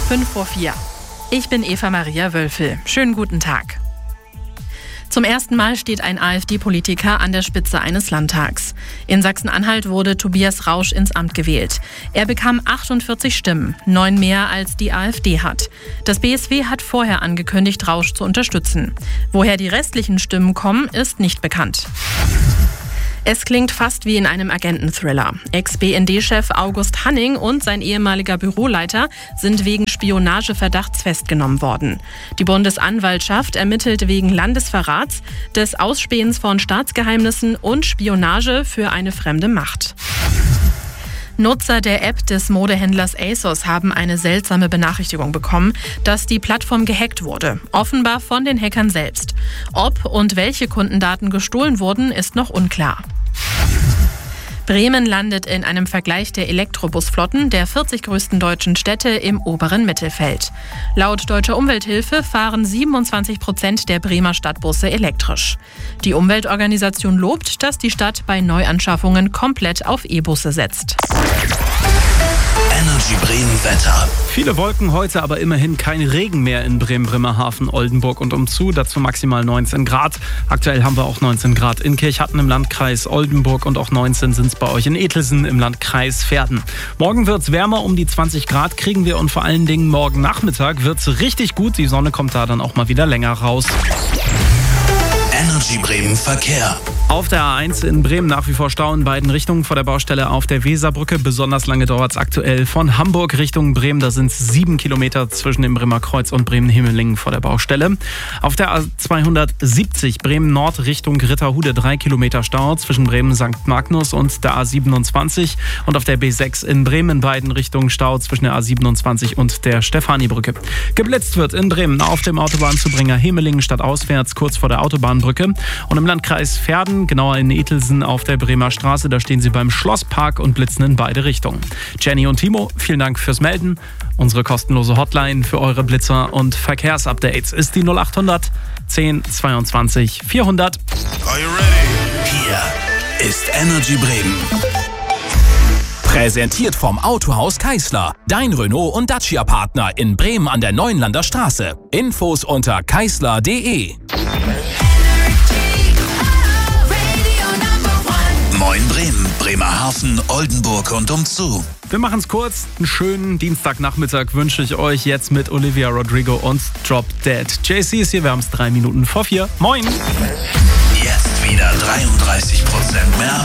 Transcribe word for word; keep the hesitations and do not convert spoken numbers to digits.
fünf vor vier. Ich bin Eva Maria Wölfel. Schönen guten Tag. Zum ersten Mal steht ein AfD-Politiker an der Spitze eines Landtags. In Sachsen-Anhalt wurde Tobias Rausch ins Amt gewählt. Er bekam achtundvierzig Stimmen, neun mehr als die AfD hat. Das B S W hat vorher angekündigt, Rausch zu unterstützen. Woher die restlichen Stimmen kommen, ist nicht bekannt. Es klingt fast wie in einem Agenten-Thriller. Ex-B N D-Chef August Hanning und sein ehemaliger Büroleiter sind wegen Spionageverdachts festgenommen worden. Die Bundesanwaltschaft ermittelt wegen Landesverrats, des Ausspähens von Staatsgeheimnissen und Spionage für eine fremde Macht. Nutzer der App des Modehändlers ASOS haben eine seltsame Benachrichtigung bekommen, dass die Plattform gehackt wurde. Offenbar von den Hackern selbst. Ob und welche Kundendaten gestohlen wurden, ist noch unklar. Bremen landet in einem Vergleich der Elektrobusflotten der vierzig größten deutschen Städte im oberen Mittelfeld. Laut Deutscher Umwelthilfe fahren siebenundzwanzig Prozent der Bremer Stadtbusse elektrisch. Die Umweltorganisation lobt, dass die Stadt bei Neuanschaffungen komplett auf E-Busse setzt. Energy Bremen Wetter. Viele Wolken heute, aber immerhin kein Regen mehr in Bremen, Bremerhaven, Oldenburg und umzu. Dazu maximal neunzehn Grad. Aktuell haben wir auch neunzehn Grad in Kirchhatten im Landkreis Oldenburg und auch neunzehn sind es bei euch in Etelsen im Landkreis Verden. Morgen wird es wärmer, um die zwanzig Grad kriegen wir und vor allen Dingen morgen Nachmittag wird es richtig gut. Die Sonne kommt da dann auch mal wieder länger raus. Energy Bremen Verkehr. Auf der A eins in Bremen nach wie vor Stau in beiden Richtungen vor der Baustelle auf der Weserbrücke. Besonders lange dauert es aktuell von Hamburg Richtung Bremen. Da sind es sieben Kilometer zwischen dem Bremer Kreuz und Bremen-Himmelingen vor der Baustelle. Auf der A zweihundertsiebzig Bremen Nord Richtung Ritterhude drei Kilometer Stau zwischen Bremen Sankt Magnus und der A siebenundzwanzig. Und auf der B sechs in Bremen in beiden Richtungen Stau zwischen der A siebenundzwanzig und der Stefanibrücke. Geblitzt wird in Bremen auf dem Autobahnzubringer Himmelingen stadtauswärts kurz vor der Autobahnbrücke. Und im Landkreis Verden, genauer in Etelsen auf der Bremer Straße, da stehen sie beim Schlosspark und blitzen in beide Richtungen. Jenny und Timo, vielen Dank fürs Melden. Unsere kostenlose Hotline für eure Blitzer und Verkehrsupdates ist die null achthundert zehn zweiundzwanzig vierhundert. Are you ready? Hier ist Energy Bremen. Präsentiert vom Autohaus Keisler. Dein Renault- und Dacia-Partner in Bremen an der Neuenlander Straße. Infos unter keisler punkt de. Moin Bremen, Bremerhaven, Oldenburg und umzu. Wir machen es kurz. Einen schönen Dienstagnachmittag wünsche ich euch jetzt mit Olivia Rodrigo und Drop Dead. J C ist hier, wir haben es drei Minuten vor vier. Moin! Jetzt wieder dreiunddreißig Prozent mehr